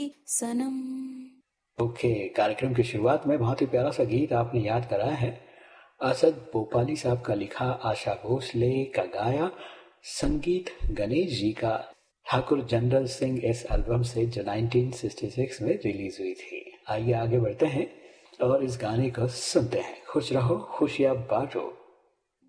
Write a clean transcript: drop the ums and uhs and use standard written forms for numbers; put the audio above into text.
सनम। Okay, कार्यक्रम की शुरुआत में बहुत ही प्यारा सा गीत आपने याद कराया है। असद भोपाली साहब का लिखा, आशा भोसले का गाया, संगीत गणेश जी का, ठाकुर जनरल सिंह इस एल्बम से जो 1966 में रिलीज हुई थी। आइए आगे बढ़ते हैं और इस गाने को सुनते हैं। खुश रहो खुशियां बांटो।